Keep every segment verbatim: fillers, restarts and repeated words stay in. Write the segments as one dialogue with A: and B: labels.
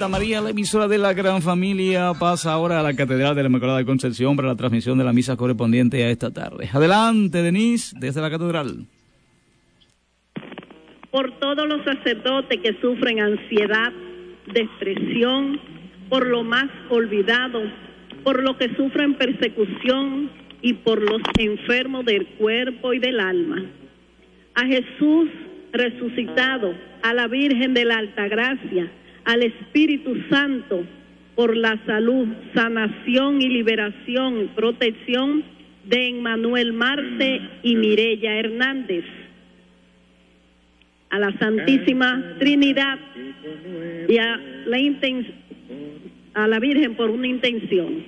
A: Santa María, la emisora de la Gran Familia, pasa ahora a la Catedral de la Inmaculada Concepción para la transmisión de la misa correspondiente a esta tarde. Adelante, Denise, desde la Catedral.
B: Por todos los sacerdotes que sufren ansiedad, depresión, por lo más olvidado, por los que sufren persecución y por los enfermos del cuerpo y del alma. A Jesús resucitado, a la Virgen de la Altagracia, al Espíritu Santo, por la salud, sanación y liberación y protección de Emmanuel Marte y Mireya Hernández. A la Santísima Trinidad y a la, inten- a la Virgen por una intención.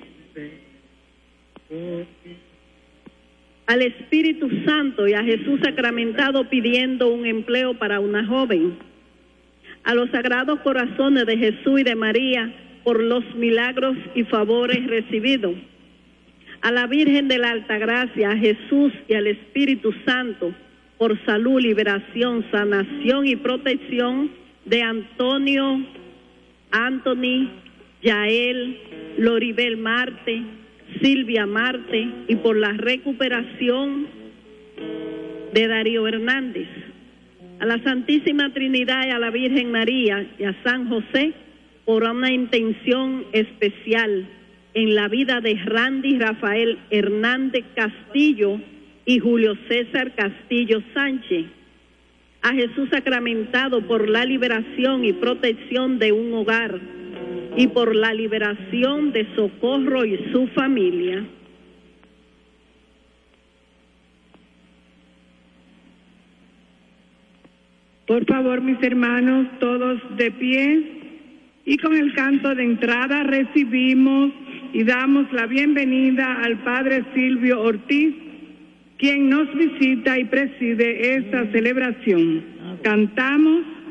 B: Al Espíritu Santo y a Jesús sacramentado pidiendo un empleo para una joven. A los sagrados corazones de Jesús y de María por los milagros y favores recibidos. A la Virgen de la Altagracia, a Jesús y al Espíritu Santo por salud, liberación, sanación y protección de Antonio, Anthony, Yael, Loribel Marte, Silvia Marte y por la recuperación de Darío Hernández. A la Santísima Trinidad y a la Virgen María y a San José por una intención especial en la vida de Randy Rafael Hernández Castillo y Julio César Castillo Sánchez. A Jesús sacramentado por la liberación y protección de un hogar y por la liberación de Socorro y su familia.
C: Por favor, mis hermanos, todos de pie, y con el canto de entrada recibimos y damos la bienvenida al Padre Silvio Ortiz, quien nos visita y preside esta celebración. Cantamos